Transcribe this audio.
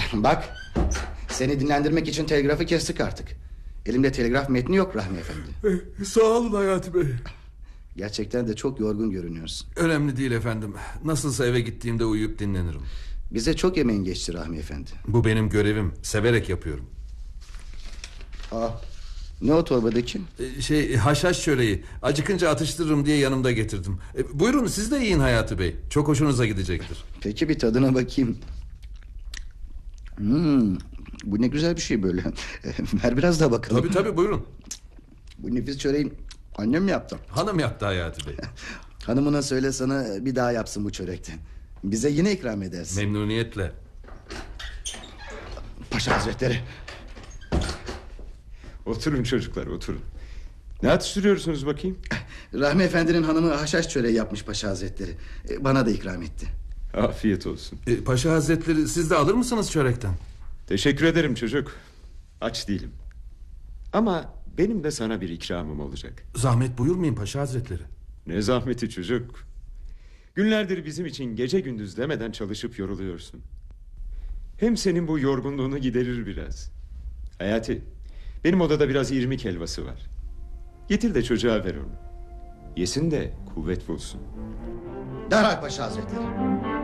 Bak, seni dinlendirmek için telgrafı kestik artık. Elimde telgraf metni yok Rahmi Efendi. Sağ olun Hayati Bey. Gerçekten de çok yorgun görünüyorsun. Önemli değil efendim. Nasılsa eve gittiğimde uyuyup dinlenirim. Bize çok emeğin geçti Rahmi Efendi. Bu benim görevim. Severek yapıyorum. Ne o torbadaki? Haşhaş çöreği. Acıkınca atıştırırım diye yanımda getirdim. Buyurun siz de yiyin Hayati Bey. Çok hoşunuza gidecektir. Peki bir tadına bakayım. Bu ne güzel bir şey böyle. Ver biraz daha bakalım. Tabii buyurun. Bu nefis çöreği annem mi yaptı? Hanım yaptı Hayati Bey. Hanımına söyle sana bir daha yapsın bu çörekten. Bize yine ikram edersin. Memnuniyetle. Paşa Hazretleri. Oturun çocuklar, oturun. Ne atıştırıyorsunuz bakayım? Rahmi Efendi'nin hanımı haşhaş çöreği yapmış Paşa Hazretleri. Bana da ikram etti. Afiyet olsun. Paşa Hazretleri siz de alır mısınız çörekten? Teşekkür ederim çocuk. Aç değilim. Ama benim de sana bir ikramım olacak. Zahmet buyurmayın Paşa Hazretleri. Ne zahmeti çocuk. Günlerdir bizim için gece gündüz demeden çalışıp yoruluyorsun. Hem senin bu yorgunluğunu giderir biraz. Hayati, benim odada biraz irmik helvası var. Getir de çocuğa ver onu. Yesin de kuvvet bulsun. Derhal Paşa Hazretleri.